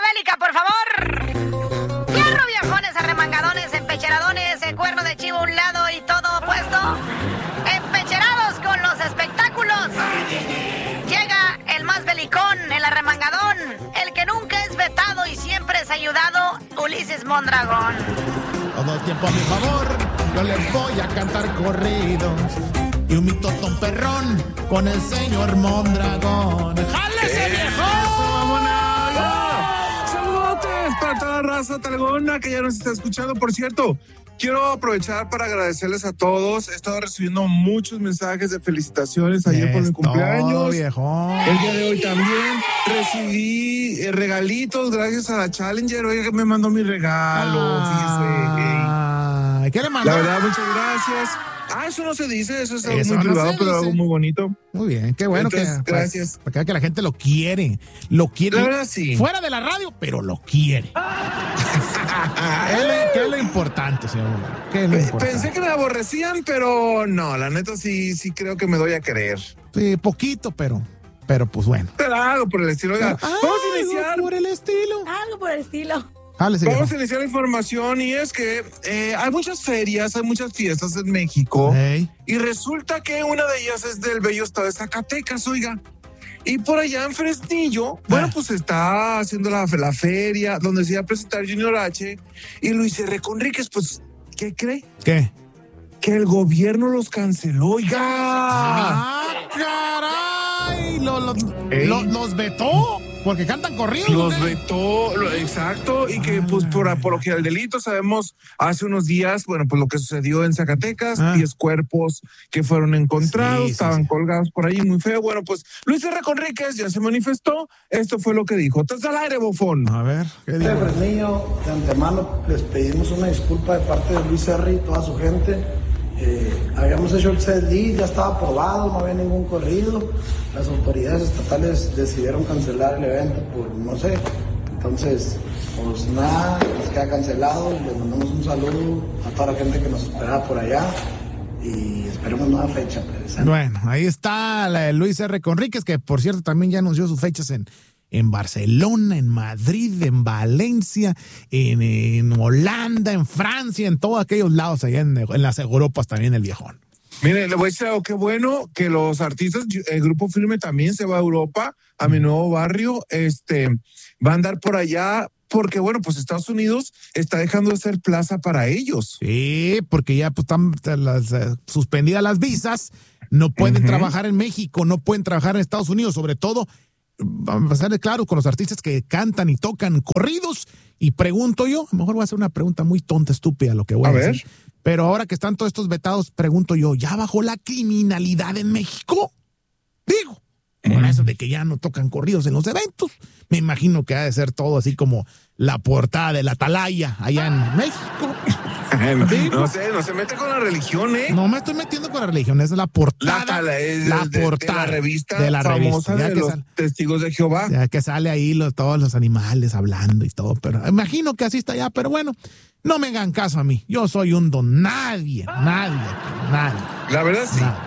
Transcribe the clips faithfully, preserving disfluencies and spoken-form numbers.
bélica, por favor. Fierro, viejones, arremangadones, empecheradones, el cuerno de chivo a un lado y todo puesto. Empecherados con los espectáculos. Llega el más belicón, el arremangadón, el que nunca es vetado y siempre es ayudado, Ulises Mondragón. Todo el tiempo a mi favor, yo les voy a cantar corridos. Y un mitotón perrón con el señor Mondragón. ¡Jálese, viejo! ¡Saludos para toda la raza talgona que ya nos está escuchando! Por cierto, quiero aprovechar para agradecerles a todos. He estado recibiendo muchos mensajes de felicitaciones ayer por mi cumpleaños. Viejón. El día de hoy también recibí eh, regalitos gracias a la Challenger. Oiga, me mandó mi regalo. Ah, fíjese. ¿Qué le mandó? La verdad, muchas gracias. Ah, eso no se dice, eso es algo Eso muy no privado, se pero dice. algo muy bonito. Muy bien, qué bueno. Entonces, que gracias. Para, para que la gente lo quiere. Lo quiere. La verdad, sí. Fuera de la radio, pero lo quiere. ¿Qué, es ¿Qué es lo importante, señor? ¿Qué es lo importante? Pensé que me aborrecían, pero no, la neta sí, sí creo que me doy a querer. Sí, poquito, pero, pero pues bueno. Pero algo por el estilo. Oiga, Pero, vamos a iniciar. Algo por el estilo. Algo por el estilo. Jálese, Vamos viejo. a iniciar la información y es que eh, hay muchas ferias, hay muchas fiestas en México. Hey. Y resulta que una de ellas es del bello estado de Zacatecas, oiga. Y por allá en Fresnillo, bueno, Ah. pues está haciendo la, la feria donde se iba a presentar Junior H y Luis R. Conríquez, pues, ¿qué cree? ¿Qué? Que el gobierno los canceló, oiga. ¡Ah, caray! ¿Lo, lo, Ey. lo- ¿Los vetó? Porque cantan corridos. Los ¿o qué? vetó, lo- exacto, y que pues por, por lo que el delito sabemos hace unos días, bueno, pues lo que sucedió en Zacatecas, Ah. diez cuerpos que fueron encontrados, Sí, sí, estaban sí. colgados por ahí, muy feo. Bueno, pues Luis R. Conríquez ya se manifestó, esto fue lo que dijo. ¡Estás al aire, bofón! A ver, ¿qué De digo? Fresnillo, de antemano les pedimos una disculpa de parte de Luis R. y toda su gente. Eh, habíamos hecho el set list, ya estaba aprobado, no había ningún corrido. Las autoridades estatales decidieron cancelar el evento por no sé. Entonces, pues nada, nos queda cancelado. Les mandamos un saludo a toda la gente que nos esperaba por allá y esperemos nueva fecha. Pues. Bueno, ahí está la de Luis R. Conríquez, que por cierto también ya anunció sus fechas en, en Barcelona, en Madrid, en Valencia, en, en Holanda, en Francia, en todos aquellos lados, allá en, en las Europas también el viejón. Mire, le voy a decir algo, qué bueno que los artistas, el Grupo Firme también se va a Europa, a mi nuevo barrio, este, va a andar por allá, porque bueno, pues Estados Unidos está dejando de ser plaza para ellos. Sí, porque ya pues, están las, eh, suspendidas las visas, no pueden Ujú. trabajar en México, no pueden trabajar en Estados Unidos, sobre todo, vamos a ser claro con los artistas que cantan y tocan corridos. Y pregunto yo, a lo mejor voy a hacer una pregunta muy tonta, estúpida, lo que voy a, A decir. ver. Pero ahora que están todos estos vetados, pregunto yo, ¿ya bajó la criminalidad en México? Digo, con eso de que ya no tocan corridos en los eventos, me imagino que ha de ser todo así como la portada de la Atalaya allá en México. No sé, no se mete con la religión, ¿eh? No me estoy metiendo con la religión, es la portada. La tala es la de, de- portada de la revista de la famosa revista, ya de que los sal- testigos de Jehová. Ya que sale ahí los, todos los animales hablando y todo, pero imagino que así está ya, pero bueno, no me hagan caso a mí. Yo soy un don nadie, nadie, nadie. La verdad sí. nadie.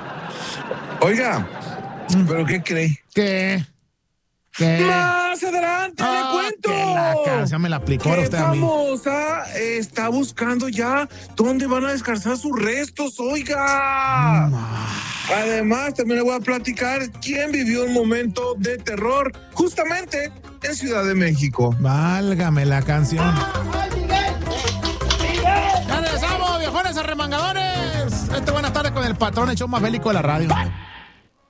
Oiga, ¿pero qué cree? ¿Qué? ¿Qué? Más adelante Ah, le cuento. que la canción me la aplicó ahora Que usted a mí. famosa está buscando ya dónde van a descansar sus restos, oiga. Mm, Además, también le voy a platicar quién vivió un momento de terror justamente en Ciudad de México. Válgame la canción. Ya regresamos, viejones arremangadores. Este buenas tardes con el patrón, el show más bélico de la radio.